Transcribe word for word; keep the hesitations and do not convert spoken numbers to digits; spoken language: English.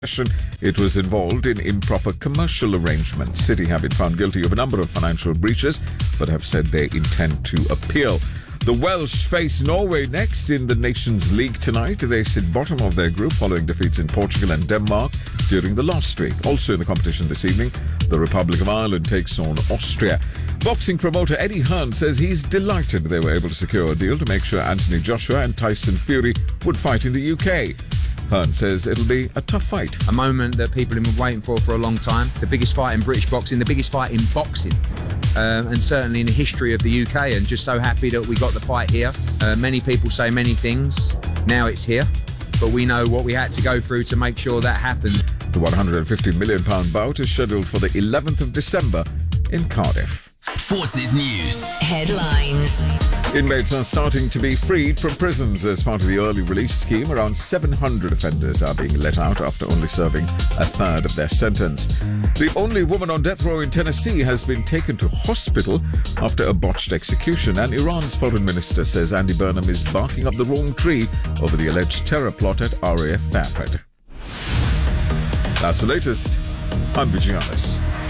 It was involved in improper commercial arrangements. City have been found guilty of a number of financial breaches, but have said they intend to appeal. The Welsh face Norway next in the Nations League tonight. They sit bottom of their group following defeats in Portugal and Denmark during the last streak. Also in the competition this evening, the Republic of Ireland takes on Austria. Boxing promoter Eddie Hearn says he's delighted they were able to secure a deal to make sure Anthony Joshua and Tyson Fury would fight in the U K. Hearn says it'll be a tough fight. A moment that people have been waiting for for a long time. The biggest fight in British boxing, the biggest fight in boxing, um, and certainly in the history of the U K. And just so happy that we got the fight here. Uh, many people say many things. Now it's here. But we know what we had to go through to make sure that happened. The one hundred fifty million pound bout is scheduled for the eleventh of December in Cardiff. Forces News Headlines. Inmates are starting to be freed from prisons as part of the early release scheme. Around seven hundred offenders are being let out after only serving a third of their sentence. The only woman on death row in Tennessee has been taken to hospital after a botched execution, and Iran's foreign minister says Andy Burnham is barking up the wrong tree over the alleged terror plot at R A F Fairford. That's the latest. I'm Vijay Alice.